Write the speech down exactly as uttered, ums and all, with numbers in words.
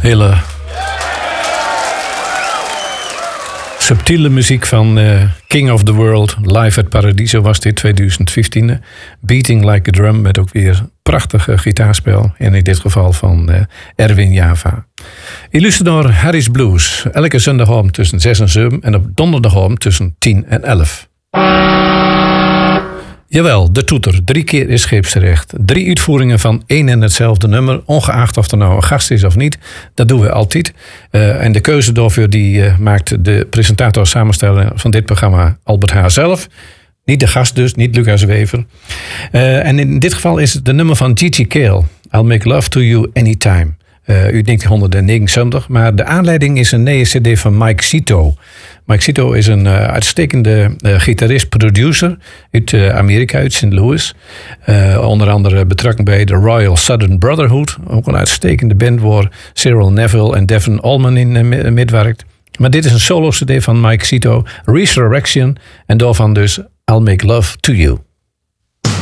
Hele subtiele muziek van uh, King of the World. Live at Paradiso was dit twintig vijftien. Beating Like a Drum met ook weer prachtig gitaarspel. En in dit geval van uh, Erwin Java. Je luistert door Harry's Blues. Elke zondagavond tussen zes en zeven. En op donderdagavond tussen tien en elf. Jawel, de toeter. Drie keer is scheepsrecht. Drie uitvoeringen van één en hetzelfde nummer. Ongeacht of er nou een gast is of niet. Dat doen we altijd. Uh, en de keuze daarvoor die uh, maakt de presentator samensteller van dit programma Albert H. zelf. Niet de gast dus, niet Lucas Wever. Uh, en in dit geval is het de nummer van Gigi Cale. I'll Make Love to You Anytime. Uh, u denkt honderdnegenenzeventig, maar de aanleiding is een nieuwe cd van Mike Cito. Mike Cito is een uh, uitstekende uh, gitarist-producer uit uh, Amerika, uit Saint Louis. Uh, onder andere betrokken bij de Royal Southern Brotherhood. Ook een uitstekende band waar Cyril Neville en Devin Allman in uh, meewerkt. Maar dit is een solo-cd van Mike Cito, Resurrection. En daarvan dus I'll Make Love to You.